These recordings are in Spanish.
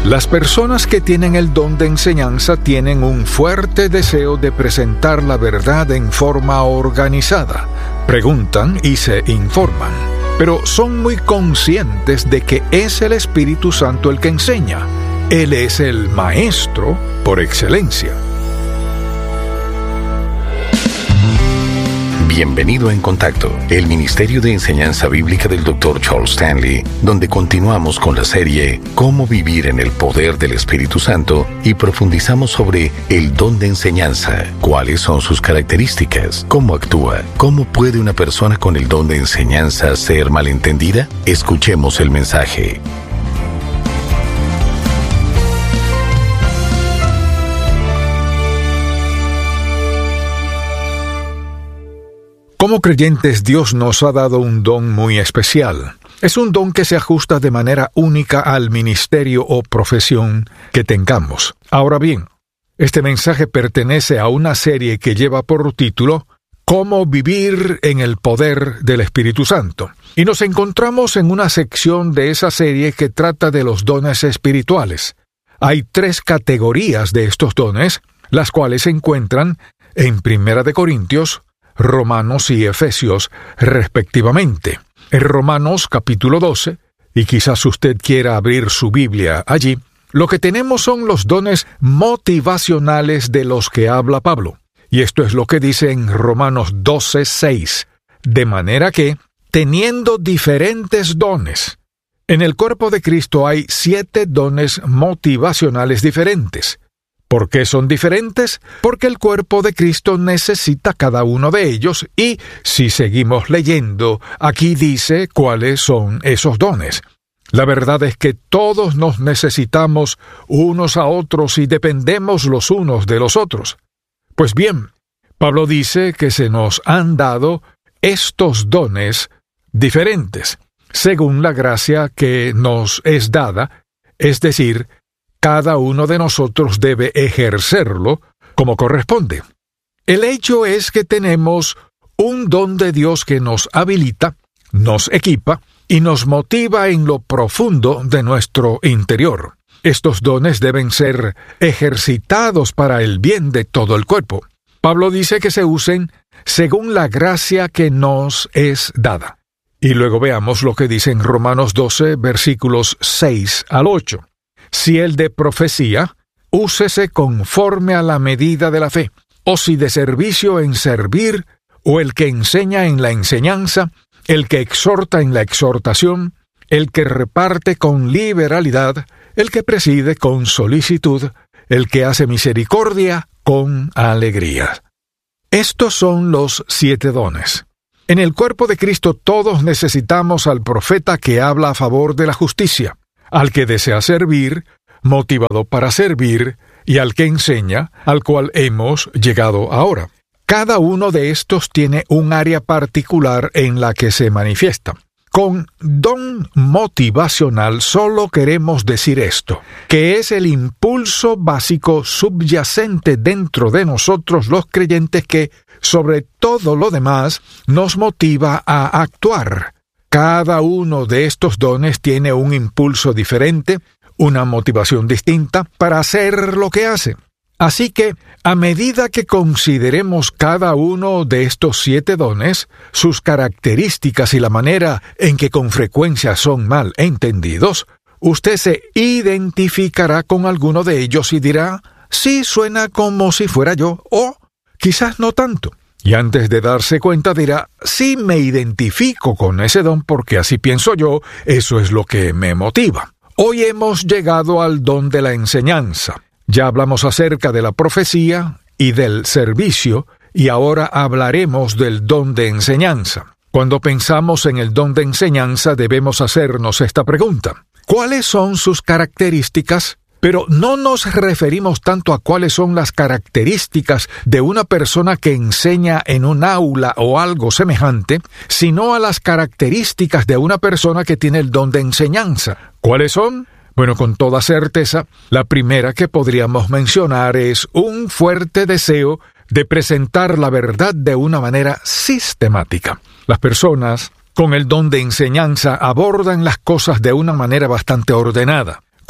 Las personas que tienen el don de enseñanza tienen un fuerte deseo de presentar la verdad en forma organizada. Preguntan y se informan, pero son muy conscientes de que es el Espíritu Santo el que enseña. Él es el maestro por excelencia. Bienvenido a En Contacto, el Ministerio de Enseñanza Bíblica del Dr. Charles Stanley, donde continuamos con la serie Cómo vivir en el poder del Espíritu Santo y profundizamos sobre el don de enseñanza, cuáles son sus características, cómo actúa, cómo puede una persona con el don de enseñanza ser malentendida. Escuchemos el mensaje. Como creyentes, Dios nos ha dado un don muy especial. Es un don que se ajusta de manera única al ministerio o profesión que tengamos. Ahora bien, este mensaje pertenece a una serie que lleva por título Cómo vivir en el poder del Espíritu Santo. Y nos encontramos en una sección de esa serie que trata de los dones espirituales. Hay 3 categorías de estos dones, las cuales se encuentran en 1 Corintios, Romanos y Efesios, respectivamente. En Romanos capítulo 12, y quizás usted quiera abrir su Biblia allí, lo que tenemos son los dones motivacionales de los que habla Pablo. Y esto es lo que dice en Romanos 12:6. De manera que, teniendo diferentes dones, en el cuerpo de Cristo hay 7 dones motivacionales diferentes. ¿Por qué son diferentes? Porque el cuerpo de Cristo necesita cada uno de ellos y, si seguimos leyendo, aquí dice cuáles son esos dones. La verdad es que todos nos necesitamos unos a otros y dependemos los unos de los otros. Pues bien, Pablo dice que se nos han dado estos dones diferentes, según la gracia que nos es dada, es decir, cada uno de nosotros debe ejercerlo como corresponde. El hecho es que tenemos un don de Dios que nos habilita, nos equipa y nos motiva en lo profundo de nuestro interior. Estos dones deben ser ejercitados para el bien de todo el cuerpo. Pablo dice que se usen según la gracia que nos es dada. Y luego veamos lo que dice en Romanos 12, versículos 6 al 8. Si el de profecía, úsese conforme a la medida de la fe, o si de servicio en servir, o el que enseña en la enseñanza, el que exhorta en la exhortación, el que reparte con liberalidad, el que preside con solicitud, el que hace misericordia con alegría. Estos son los 7 dones. En el cuerpo de Cristo todos necesitamos al profeta que habla a favor de la justicia, al que desea servir, motivado para servir, y al que enseña, al cual hemos llegado ahora. Cada uno de estos tiene un área particular en la que se manifiesta. Con don motivacional solo queremos decir esto, que es el impulso básico subyacente dentro de nosotros los creyentes que, sobre todo lo demás, nos motiva a actuar. Cada uno de estos dones tiene un impulso diferente, una motivación distinta para hacer lo que hace. Así que, a medida que consideremos cada uno de estos 7 dones, sus características y la manera en que con frecuencia son mal entendidos, usted se identificará con alguno de ellos y dirá, sí, suena como si fuera yo, o quizás no tanto. Y antes de darse cuenta dirá, sí me identifico con ese don porque así pienso yo, eso es lo que me motiva. Hoy hemos llegado al don de la enseñanza. Ya hablamos acerca de la profecía y del servicio, y ahora hablaremos del don de enseñanza. Cuando pensamos en el don de enseñanza debemos hacernos esta pregunta. ¿Cuáles son sus características? Pero no nos referimos tanto a cuáles son las características de una persona que enseña en un aula o algo semejante, sino a las características de una persona que tiene el don de enseñanza. ¿Cuáles son? Bueno, con toda certeza, la primera que podríamos mencionar es un fuerte deseo de presentar la verdad de una manera sistemática. Las personas con el don de enseñanza abordan las cosas de una manera bastante ordenada.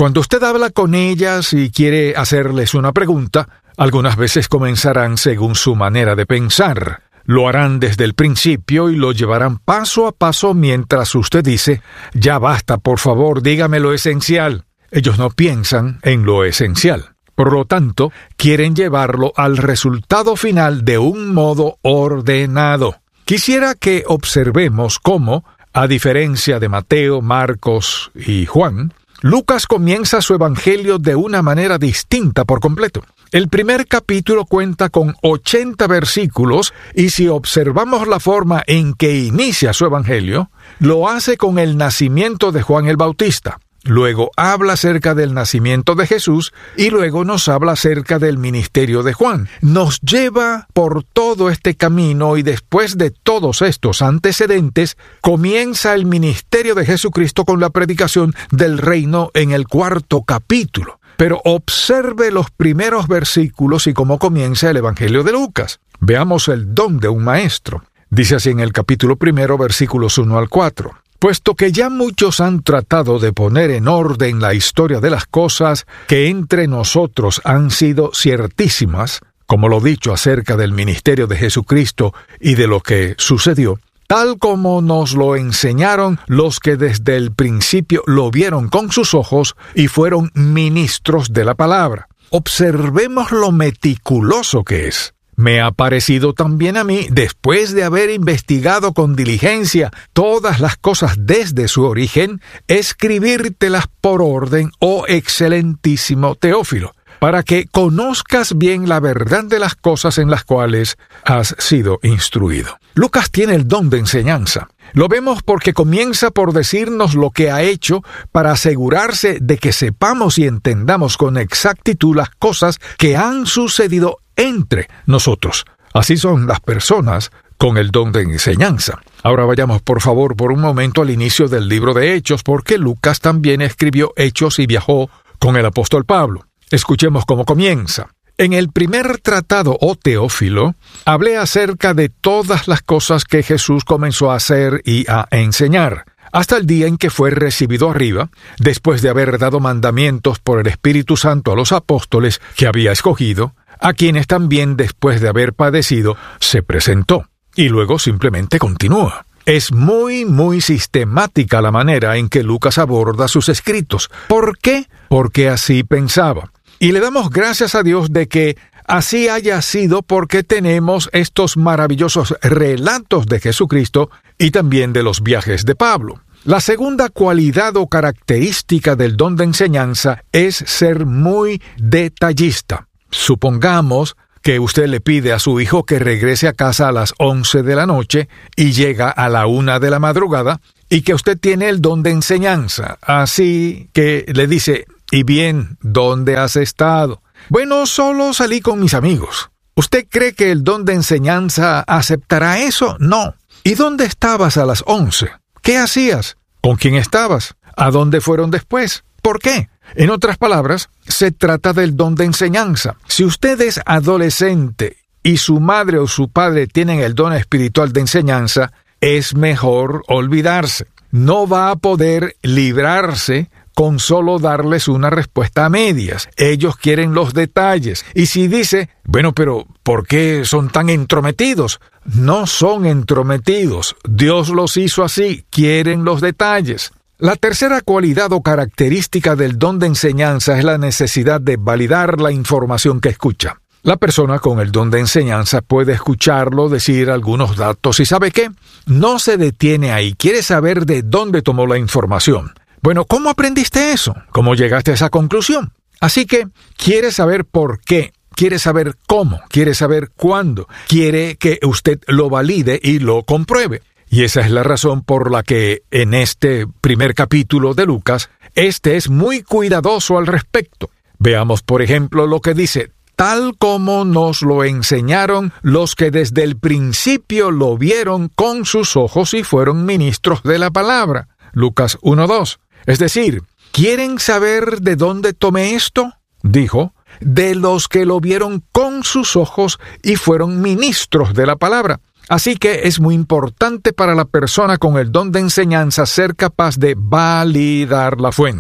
Cuando usted habla con ellas y quiere hacerles una pregunta, algunas veces comenzarán según su manera de pensar. Lo harán desde el principio y lo llevarán paso a paso mientras usted dice, ya basta, por favor, dígame lo esencial. Ellos no piensan en lo esencial. Por lo tanto, quieren llevarlo al resultado final de un modo ordenado. Quisiera que observemos cómo, a diferencia de Mateo, Marcos y Juan, Lucas comienza su evangelio de una manera distinta por completo. El primer capítulo cuenta con 80 versículos y si observamos la forma en que inicia su evangelio, lo hace con el nacimiento de Juan el Bautista. Luego habla acerca del nacimiento de Jesús y luego nos habla acerca del ministerio de Juan. Nos lleva por todo este camino y después de todos estos antecedentes, comienza el ministerio de Jesucristo con la predicación del reino en el 4º capítulo. Pero observe los primeros versículos y cómo comienza el Evangelio de Lucas. Veamos el don de un maestro. Dice así en el capítulo 1, versículos 1 al 4. Puesto que ya muchos han tratado de poner en orden la historia de las cosas que entre nosotros han sido ciertísimas, como lo dicho acerca del ministerio de Jesucristo y de lo que sucedió, tal como nos lo enseñaron los que desde el principio lo vieron con sus ojos y fueron ministros de la palabra. Observemos lo meticuloso que es. Me ha parecido también a mí, después de haber investigado con diligencia todas las cosas desde su origen, escribírtelas por orden, oh excelentísimo Teófilo, para que conozcas bien la verdad de las cosas en las cuales has sido instruido. Lucas tiene el don de enseñanza. Lo vemos porque comienza por decirnos lo que ha hecho para asegurarse de que sepamos y entendamos con exactitud las cosas que han sucedido entre nosotros. Así son las personas con el don de enseñanza. Ahora vayamos por favor por un momento al inicio del libro de Hechos, porque Lucas también escribió Hechos y viajó con el apóstol Pablo. Escuchemos cómo comienza. En el primer tratado, oh Teófilo, hablé acerca de todas las cosas que Jesús comenzó a hacer y a enseñar, hasta el día en que fue recibido arriba, después de haber dado mandamientos por el Espíritu Santo a los apóstoles que había escogido, a quienes también después de haber padecido se presentó. Y luego simplemente continúa. Es muy sistemática la manera en que Lucas aborda sus escritos. ¿Por qué? Porque así pensaba. Y le damos gracias a Dios de que así haya sido, porque tenemos estos maravillosos relatos de Jesucristo y también de los viajes de Pablo. La segunda cualidad o característica del don de enseñanza es ser muy detallista. Supongamos que usted le pide a su hijo que regrese a casa a las 11 de la noche y llega a la 1 de la madrugada y que usted tiene el don de enseñanza. Así que le dice, ¿y bien, dónde has estado? Bueno, solo salí con mis amigos. ¿Usted cree que el don de enseñanza aceptará eso? No. ¿Y dónde estabas a las 11? ¿Qué hacías? ¿Con quién estabas? ¿A dónde fueron después? ¿Por qué? En otras palabras, se trata del don de enseñanza. Si usted es adolescente y su madre o su padre tienen el don espiritual de enseñanza, es mejor olvidarse. No va a poder librarse con solo darles una respuesta a medias. Ellos quieren los detalles. Y si dice, bueno, pero ¿por qué son tan entrometidos? No son entrometidos. Dios los hizo así. Quieren los detalles. La tercera cualidad o característica del don de enseñanza es la necesidad de validar la información que escucha. La persona con el don de enseñanza puede escucharlo, decir algunos datos y ¿sabe qué? No se detiene ahí, quiere saber de dónde tomó la información. Bueno, ¿cómo aprendiste eso? ¿Cómo llegaste a esa conclusión? Así que quiere saber por qué, quiere saber cómo, quiere saber cuándo, quiere que usted lo valide y lo compruebe. Y esa es la razón por la que en este primer capítulo de Lucas, es muy cuidadoso al respecto. Veamos, por ejemplo, lo que dice, tal como nos lo enseñaron los que desde el principio lo vieron con sus ojos y fueron ministros de la palabra. Lucas 1:2. Es decir, ¿quieren saber de dónde tomé esto? Dijo, de los que lo vieron con sus ojos y fueron ministros de la palabra. Así que es muy importante para la persona con el don de enseñanza ser capaz de validar la fuente.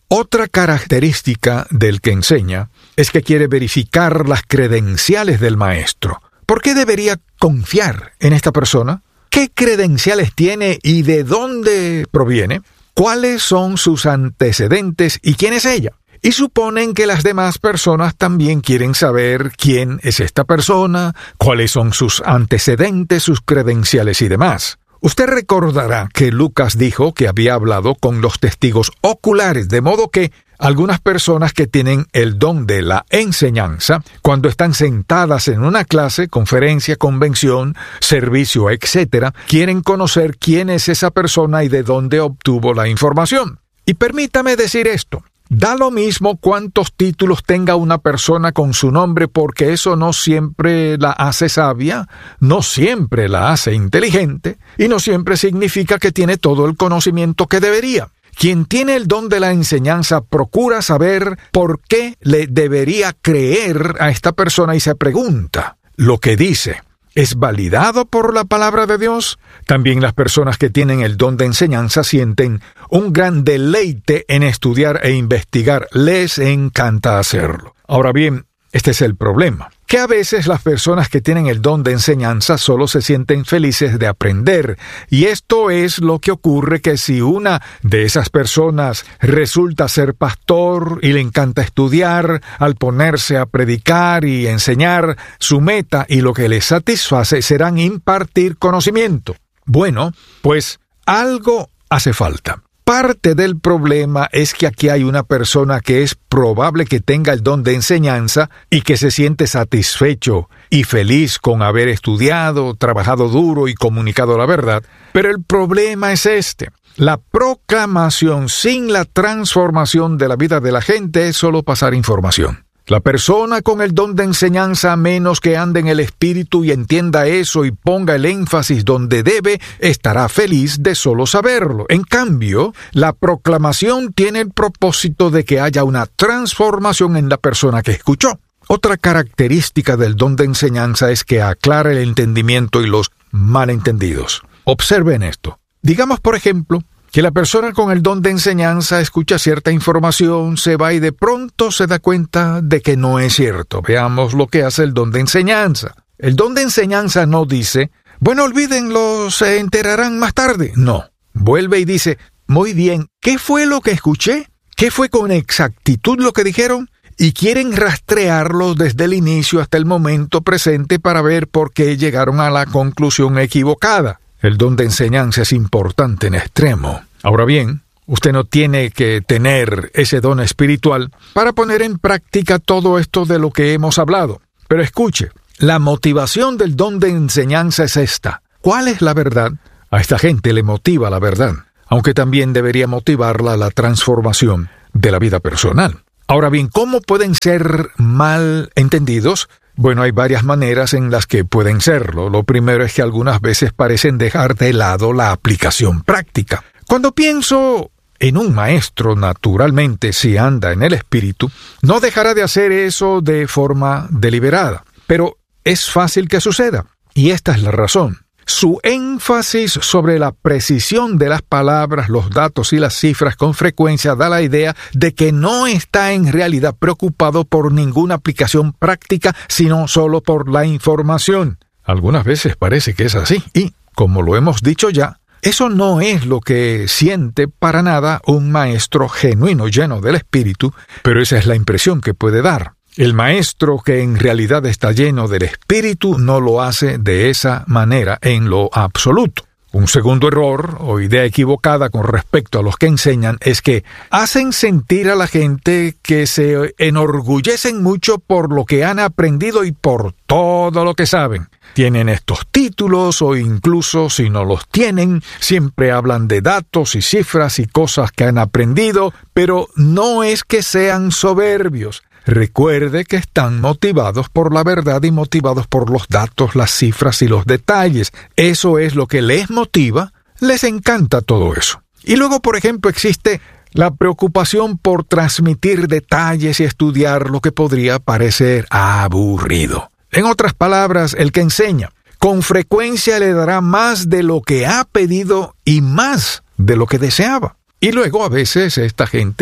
Otra característica del que enseña es que quiere verificar las credenciales del maestro. ¿Por qué debería confiar en esta persona? ¿Qué credenciales tiene y de dónde proviene? ¿Cuáles son sus antecedentes y quién es ella? Y suponen que las demás personas también quieren saber quién es esta persona, cuáles son sus antecedentes, sus credenciales y demás. Usted recordará que Lucas dijo que había hablado con los testigos oculares, de modo que algunas personas que tienen el don de la enseñanza, cuando están sentadas en una clase, conferencia, convención, servicio, etc., quieren conocer quién es esa persona y de dónde obtuvo la información. Y permítame decir esto. Da lo mismo cuántos títulos tenga una persona con su nombre, porque eso no siempre la hace sabia, no siempre la hace inteligente, y no siempre significa que tiene todo el conocimiento que debería. Quien tiene el don de la enseñanza procura saber por qué le debería creer a esta persona y se pregunta, ¿lo que dice es validado por la palabra de Dios? También las personas que tienen el don de enseñanza sienten un gran deleite en estudiar e investigar. Les encanta hacerlo. Ahora bien, este es el problema, que a veces las personas que tienen el don de enseñanza solo se sienten felices de aprender, y esto es lo que ocurre, que si una de esas personas resulta ser pastor y le encanta estudiar, al ponerse a predicar y enseñar, su meta y lo que les satisface serán impartir conocimiento. Bueno, pues algo hace falta. Parte del problema es que aquí hay una persona que es probable que tenga el don de enseñanza y que se siente satisfecho y feliz con haber estudiado, trabajado duro y comunicado la verdad. Pero el problema es este. La proclamación sin la transformación de la vida de la gente es solo pasar información. La persona con el don de enseñanza, a menos que ande en el espíritu y entienda eso y ponga el énfasis donde debe, estará feliz de solo saberlo. En cambio, la proclamación tiene el propósito de que haya una transformación en la persona que escuchó. Otra característica del don de enseñanza es que aclara el entendimiento y los malentendidos. Observen esto. Digamos, por ejemplo, que la persona con el don de enseñanza escucha cierta información, se va y de pronto se da cuenta de que no es cierto. Veamos lo que hace el don de enseñanza. El don de enseñanza no dice, bueno, olvídenlo, se enterarán más tarde. No. Vuelve y dice, muy bien, ¿qué fue lo que escuché? ¿Qué fue con exactitud lo que dijeron? Y quieren rastrearlo desde el inicio hasta el momento presente para ver por qué llegaron a la conclusión equivocada. El don de enseñanza es importante en extremo. Ahora bien, usted no tiene que tener ese don espiritual para poner en práctica todo esto de lo que hemos hablado. Pero escuche, la motivación del don de enseñanza es esta. ¿Cuál es la verdad? A esta gente le motiva la verdad, aunque también debería motivarla la transformación de la vida personal. Ahora bien, ¿cómo pueden ser mal entendidos? Bueno, hay varias maneras en las que pueden serlo. Lo primero es que algunas veces parecen dejar de lado la aplicación práctica. Cuando pienso en un maestro, naturalmente, si anda en el espíritu, no dejará de hacer eso de forma deliberada. Pero es fácil que suceda, y esta es la razón. Su énfasis sobre la precisión de las palabras, los datos y las cifras con frecuencia da la idea de que no está en realidad preocupado por ninguna aplicación práctica, sino solo por la información. Algunas veces parece que es así, y, como lo hemos dicho ya, eso no es lo que siente para nada un maestro genuino lleno del espíritu, pero esa es la impresión que puede dar. El maestro que en realidad está lleno del espíritu no lo hace de esa manera en lo absoluto. Un segundo error o idea equivocada con respecto a los que enseñan es que hacen sentir a la gente que se enorgullecen mucho por lo que han aprendido y por todo lo que saben. Tienen estos títulos o incluso si no los tienen, siempre hablan de datos y cifras y cosas que han aprendido, pero no es que sean soberbios. Recuerde que están motivados por la verdad y motivados por los datos, las cifras y los detalles. Eso es lo que les motiva, les encanta todo eso. Y luego, por ejemplo, existe la preocupación por transmitir detalles y estudiar lo que podría parecer aburrido. En otras palabras, el que enseña, con frecuencia le dará más de lo que ha pedido y más de lo que deseaba. Y luego a veces esta gente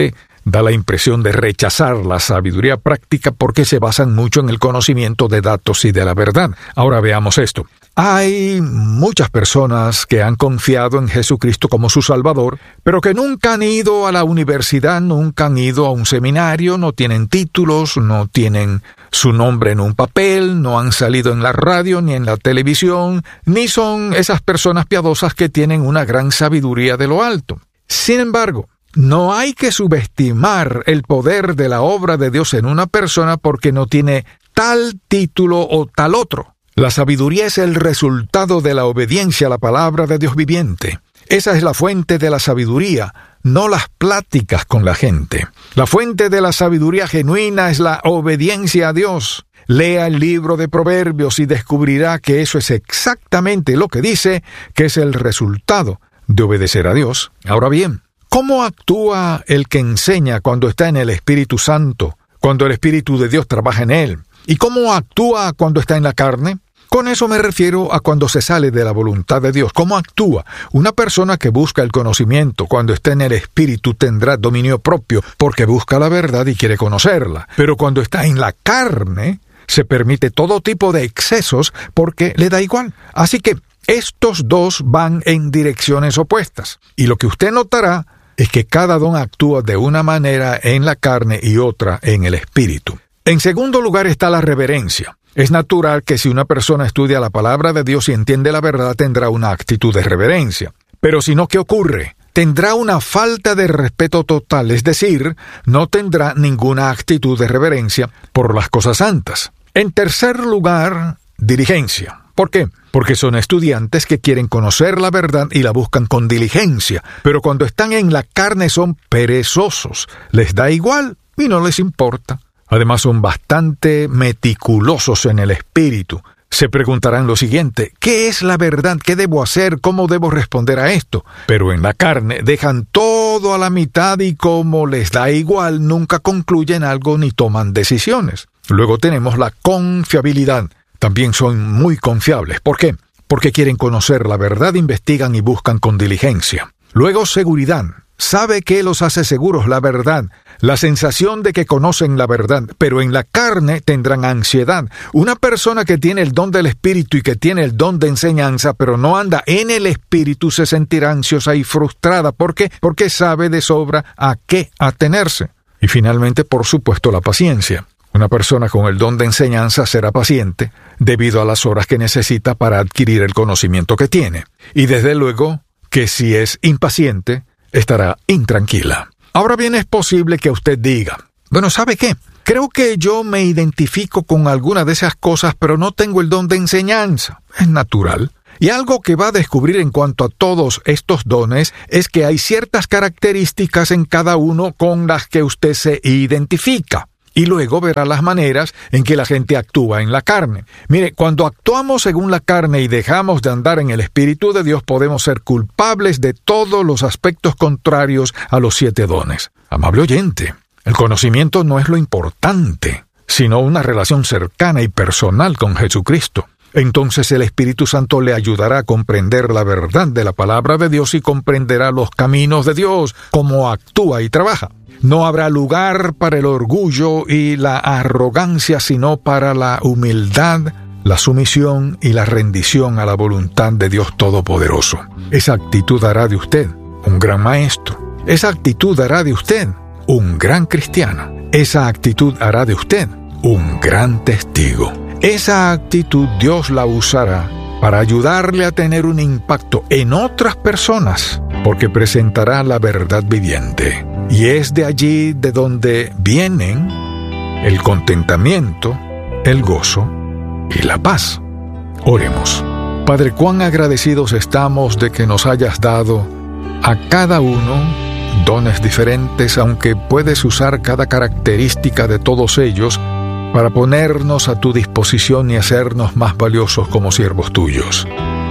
da la impresión de rechazar la sabiduría práctica porque se basan mucho en el conocimiento de datos y de la verdad. Ahora veamos esto. Hay muchas personas que han confiado en Jesucristo como su Salvador, pero que nunca han ido a la universidad, nunca han ido a un seminario, no tienen títulos, no tienen su nombre en un papel, no han salido en la radio ni en la televisión, ni son esas personas piadosas que tienen una gran sabiduría de lo alto. Sin embargo, no hay que subestimar el poder de la obra de Dios en una persona porque no tiene tal título o tal otro. La sabiduría es el resultado de la obediencia a la palabra de Dios viviente. Esa es la fuente de la sabiduría, no las pláticas con la gente. La fuente de la sabiduría genuina es la obediencia a Dios. Lea el libro de Proverbios y descubrirá que eso es exactamente lo que dice, que es el resultado de obedecer a Dios. Ahora bien, ¿cómo actúa el que enseña cuando está en el Espíritu Santo, cuando el Espíritu de Dios trabaja en él? ¿Y cómo actúa cuando está en la carne? Con eso me refiero a cuando se sale de la voluntad de Dios. ¿Cómo actúa? Una persona que busca el conocimiento cuando está en el Espíritu tendrá dominio propio porque busca la verdad y quiere conocerla. Pero cuando está en la carne, se permite todo tipo de excesos porque le da igual. Así que estos dos van en direcciones opuestas. Y lo que usted notará es que cada don actúa de una manera en la carne y otra en el Espíritu. En segundo lugar está la reverencia. Es natural que si una persona estudia la palabra de Dios y entiende la verdad, tendrá una actitud de reverencia. Pero si no, ¿qué ocurre? Tendrá una falta de respeto total, es decir, no tendrá ninguna actitud de reverencia por las cosas santas. En tercer lugar, diligencia. ¿Por qué? Porque son estudiantes que quieren conocer la verdad y la buscan con diligencia, pero cuando están en la carne son perezosos, les da igual y no les importa. Además son bastante meticulosos en el espíritu. Se preguntarán lo siguiente: ¿qué es la verdad? ¿Qué debo hacer? ¿Cómo debo responder a esto? Pero en la carne dejan todo a la mitad y como les da igual, nunca concluyen algo ni toman decisiones. Luego tenemos la confiabilidad. También son muy confiables. ¿Por qué? Porque quieren conocer la verdad, investigan y buscan con diligencia. Luego seguridad. Sabe que los hace seguros la verdad, la sensación de que conocen la verdad, pero en la carne tendrán ansiedad. Una persona que tiene el don del Espíritu y que tiene el don de enseñanza, pero no anda en el Espíritu, se sentirá ansiosa y frustrada. ¿Por qué? Porque sabe de sobra a qué atenerse. Y finalmente, por supuesto, la paciencia. Una persona con el don de enseñanza será paciente debido a las horas que necesita para adquirir el conocimiento que tiene. Y desde luego que si es impaciente, estará intranquila. Ahora bien, es posible que usted diga: bueno, ¿sabe qué? Creo que yo me identifico con alguna de esas cosas, pero no tengo el don de enseñanza. Es natural. Y algo que va a descubrir en cuanto a todos estos dones es que hay ciertas características en cada uno con las que usted se identifica. Y luego verá las maneras en que la gente actúa en la carne. Mire, cuando actuamos según la carne y dejamos de andar en el Espíritu de Dios, podemos ser culpables de todos los aspectos contrarios a los 7 dones. Amable oyente, el conocimiento no es lo importante, sino una relación cercana y personal con Jesucristo. Entonces el Espíritu Santo le ayudará a comprender la verdad de la palabra de Dios y comprenderá los caminos de Dios, cómo actúa y trabaja. No habrá lugar para el orgullo y la arrogancia, sino para la humildad, la sumisión y la rendición a la voluntad de Dios Todopoderoso. Esa actitud hará de usted un gran maestro. Esa actitud hará de usted un gran cristiano. Esa actitud hará de usted un gran testigo. Esa actitud Dios la usará para ayudarle a tener un impacto en otras personas, porque presentará la verdad viviente. Y es de allí de donde vienen el contentamiento, el gozo y la paz. Oremos. Padre, cuán agradecidos estamos de que nos hayas dado a cada uno dones diferentes, aunque puedes usar cada característica de todos ellos para ponernos a tu disposición y hacernos más valiosos como siervos tuyos.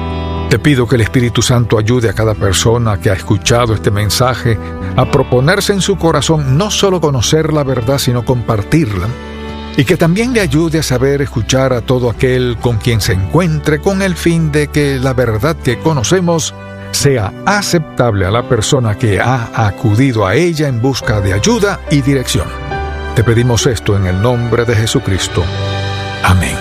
Te pido que el Espíritu Santo ayude a cada persona que ha escuchado este mensaje a proponerse en su corazón no solo conocer la verdad, sino compartirla, y que también le ayude a saber escuchar a todo aquel con quien se encuentre, con el fin de que la verdad que conocemos sea aceptable a la persona que ha acudido a ella en busca de ayuda y dirección. Te pedimos esto en el nombre de Jesucristo. Amén.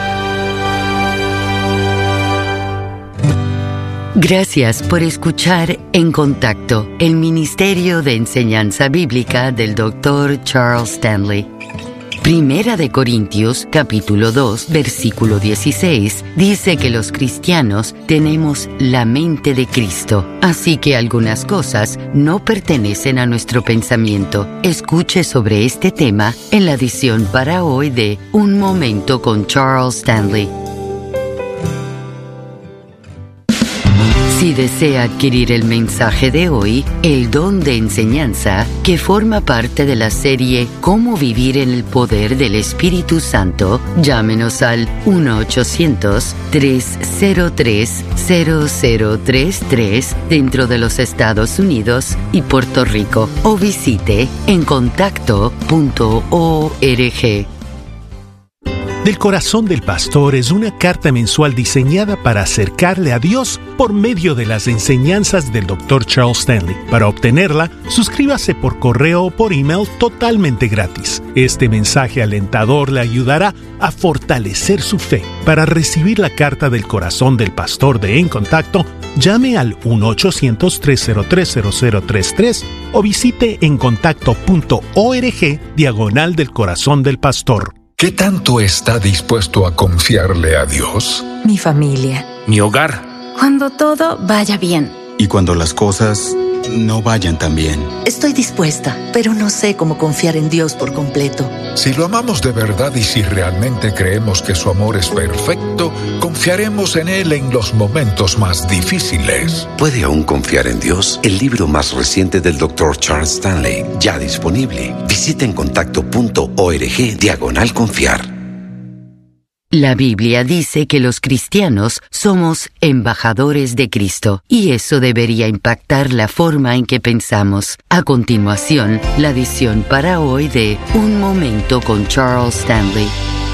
Gracias por escuchar En Contacto, el Ministerio de Enseñanza Bíblica del Dr. Charles Stanley. Primera de Corintios, capítulo 2, versículo 16, dice que los cristianos tenemos la mente de Cristo, así que algunas cosas no pertenecen a nuestro pensamiento. Escuche sobre este tema en la edición para hoy de Un Momento con Charles Stanley. Si desea adquirir el mensaje de hoy, el don de enseñanza, que forma parte de la serie Cómo vivir en el poder del Espíritu Santo, llámenos al 1-800-303-0033 dentro de los Estados Unidos y Puerto Rico o visite encontacto.org. Del Corazón del Pastor es una carta mensual diseñada para acercarle a Dios por medio de las enseñanzas del Dr. Charles Stanley. Para obtenerla, suscríbase por correo o por email totalmente gratis. Este mensaje alentador le ayudará a fortalecer su fe. Para recibir la carta del Corazón del Pastor de En Contacto, llame al 1-800-303-0033 o visite encontacto.org / del Corazón del Pastor. ¿Qué tanto está dispuesto a confiarle a Dios? Mi familia. Mi hogar. Cuando todo vaya bien. Y cuando las cosas no vayan tan bien. Estoy dispuesta, pero no sé cómo confiar en Dios por completo. Si lo amamos de verdad y si realmente creemos que su amor es perfecto, confiaremos en Él en los momentos más difíciles. ¿Puede aún confiar en Dios? El libro más reciente del Dr. Charles Stanley, ya disponible. Visita encontacto.org / confiar. La Biblia dice que los cristianos somos embajadores de Cristo, y eso debería impactar la forma en que pensamos. A continuación, la edición para hoy de Un Momento con Charles Stanley.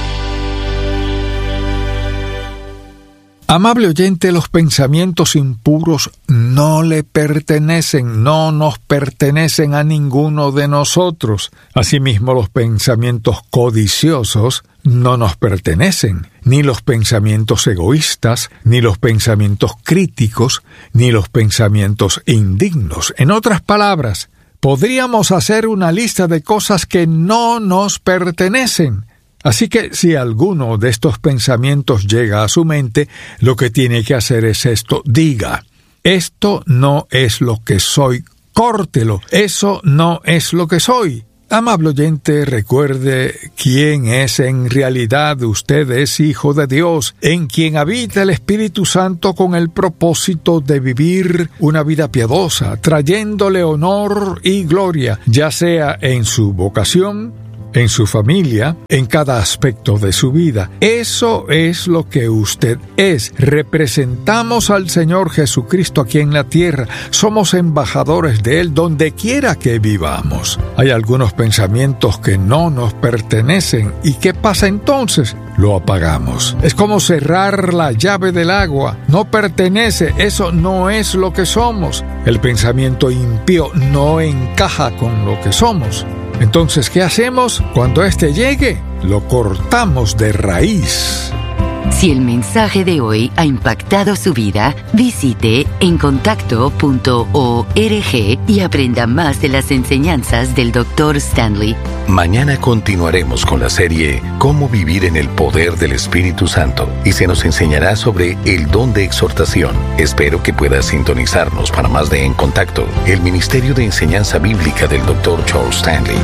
Amable oyente, los pensamientos impuros no le pertenecen, no nos pertenecen a ninguno de nosotros. Asimismo, los pensamientos codiciosos no nos pertenecen, ni los pensamientos egoístas, ni los pensamientos críticos, ni los pensamientos indignos. En otras palabras, podríamos hacer una lista de cosas que no nos pertenecen. Así que si alguno de estos pensamientos llega a su mente, lo que tiene que hacer es esto: diga, esto no es lo que soy, córtelo, eso no es lo que soy. Amable oyente, recuerde quién es en realidad. Usted es hijo de Dios, en quien habita el Espíritu Santo con el propósito de vivir una vida piadosa, trayéndole honor y gloria, ya sea en su vocación, en su familia, en cada aspecto de su vida. Eso es lo que usted es. Representamos al Señor Jesucristo aquí en la tierra. Somos embajadores de Él donde quiera que vivamos. Hay algunos pensamientos que no nos pertenecen. ¿Y qué pasa entonces? Lo apagamos. Es como cerrar la llave del agua. No pertenece, eso no es lo que somos. El pensamiento impío no encaja con lo que somos. Entonces, ¿qué hacemos? Cuando éste llegue, lo cortamos de raíz. Si el mensaje de hoy ha impactado su vida, visite encontacto.org y aprenda más de las enseñanzas del Dr. Stanley. Mañana continuaremos con la serie Cómo vivir en el poder del Espíritu Santo y se nos enseñará sobre el don de exhortación. Espero que pueda sintonizarnos para más de En Contacto, el Ministerio de Enseñanza Bíblica del Dr. Charles Stanley.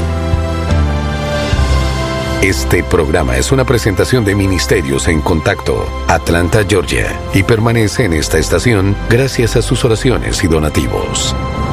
Este programa es una presentación de Ministerios en Contacto, Atlanta, Georgia, y permanece en esta estación gracias a sus oraciones y donativos.